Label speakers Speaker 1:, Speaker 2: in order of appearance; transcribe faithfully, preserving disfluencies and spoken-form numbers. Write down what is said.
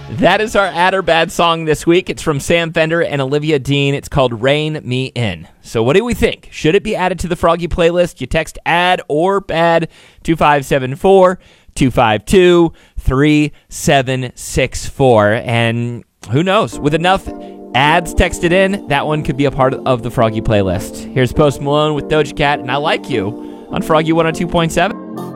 Speaker 1: That is our Add or Bad song this week. It's from Sam Fender and Olivia Dean. It's called Rain Me In. So what do we think? Should it be added to the Froggy playlist? You text Add or Bad two five seven four, two five two, three seven six four. And who knows? With enough ads texted in, that one could be a part of the Froggy playlist. Here's Post Malone with Doja Cat and I Like You on Froggy one oh two point seven.